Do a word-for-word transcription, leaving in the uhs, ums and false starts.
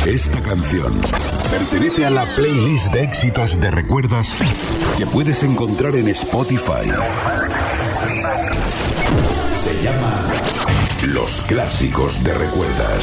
Esta canción pertenece a la playlist de éxitos de Recuerdas que puedes encontrar en Spotify. Se llama Los Clásicos de Recuerdas.